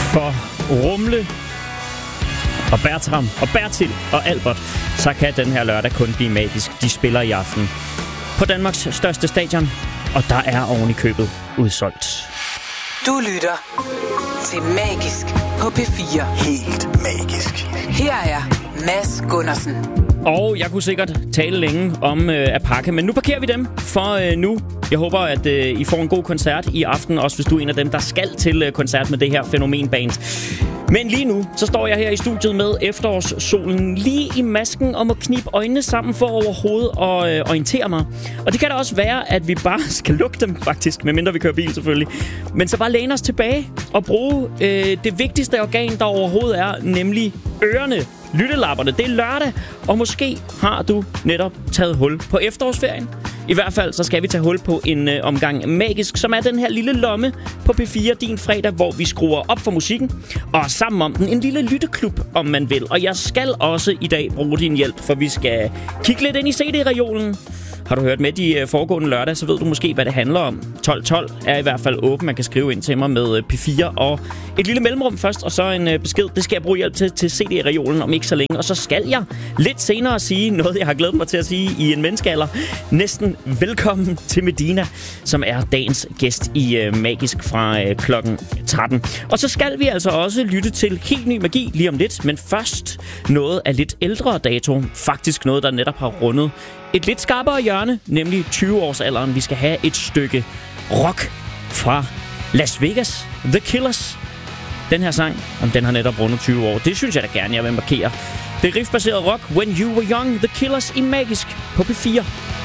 for Rumle og Bertram og Bertil og Albert, så kan den her lørdag kun blive magisk. De spiller i aften på Danmarks største stadion, og der er oven i købet udsolgt. Du lytter til Magisk på P4. Helt magisk. Her er Mads Gundersen. Og jeg kunne sikkert tale længe om at pakke, men nu parkerer vi dem for nu. Jeg håber, at I får en god koncert i aften, også hvis du er en af dem, der skal til koncert med det her fænomenband. Men lige nu, så står jeg her i studiet med efterårssolen lige i masken og må knibe øjnene sammen for overhovedet at orientere mig. Og det kan da også være, at vi bare skal lukke dem faktisk, medmindre vi kører bil selvfølgelig. Men så bare læne os tilbage og bruge det vigtigste organ, der overhovedet er, nemlig ørerne. Lyttelapperne. Det er lørdag, og måske har du netop taget hul på efterårsferien. I hvert fald så skal vi tage hul på en omgang magisk, som er den her lille lomme på P4 din fredag, hvor vi skruer op for musikken og sammen om den en lille lytteklub, om man vil. Og jeg skal også i dag bruge din hjælp, for vi skal kigge lidt ind i CD-reolen. Har du hørt med de foregående lørdag, så ved du måske, hvad det handler om. 1212 er i hvert fald åben. Man kan skrive ind til mig med P4 og et lille mellemrum først, og så en besked. Det skal jeg bruge hjælp til CD-reolen om ikke så længe. Og så skal jeg lidt senere sige noget, jeg har glædet mig til at sige i en menneskealder. Næsten velkommen til Medina, som er dagens gæst i Magisk fra klokken 13. Og så skal vi altså også lytte til helt ny magi lige om lidt. Men først noget af lidt ældre dato. Faktisk noget, der netop har rundet et lidt skarpere hjørne, nemlig 20-årsalderen. Vi skal have et stykke rock fra Las Vegas. The Killers. Den her sang, om den har netop rundet 20 år. Det synes jeg da gerne, jeg vil markere. Det er riffbaseret rock. When You Were Young. The Killers i Magisk på P4.